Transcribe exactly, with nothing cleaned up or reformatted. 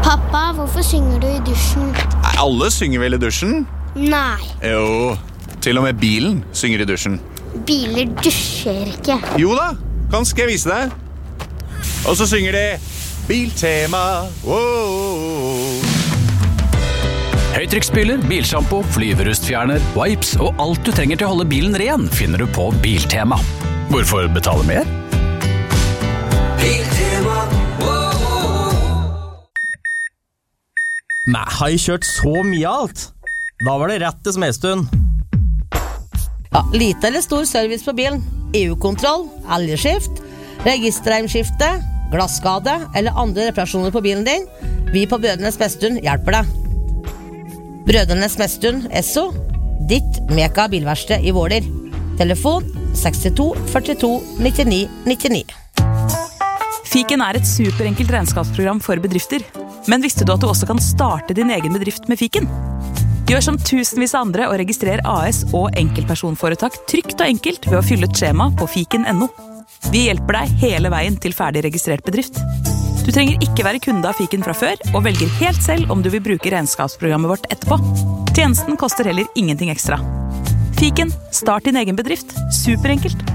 Pappa, hvorfor synger du i dusjen? Nei, alle synger vel i dusjen? Nei. Jo, til og med bilen synger i dusjen. Biler dusjer ikke. Jo da, kan skal jeg vise deg. Og så synger de Biltema. Wow. Høytrykksspyler, bilshampoo, flyverustfjerner, wipes og alt du trenger til å holde bilen ren finner du på Biltema. Hvorfor betale mer? Biltema. Nei, har jeg kjørt så mye alt? Da var det rett til Smedstuen. Ja, lite eller stor service på bilen. E U-kontroll, elgskift, registerheimskifte, glasskade eller andre reparasjoner på bilen din. Vi på Brødrenes Smedstuen hjelper deg. Brødrenes Smedstuen, Esso, ditt Meka bilverksted i Våler. Telefon sekstito førtito nittini nittini. Fiken er et superenkelt regnskapsprogram for bedrifter. Men visste du at du også kan starte din egen bedrift med Fiken? Gjør som tusenvis av andre og registrer A S og enkeltpersonforetak trygt og enkelt ved å fylle et skjema på fiken punktum no. Vi hjelper deg hele veien til ferdig registrert bedrift. Du trenger ikke være kunde av Fiken fra før, og velger helt selv om du vil bruke regnskapsprogrammet vårt etterpå. Tjenesten koster heller ingenting ekstra. Fiken, start din egen bedrift. Superenkelt.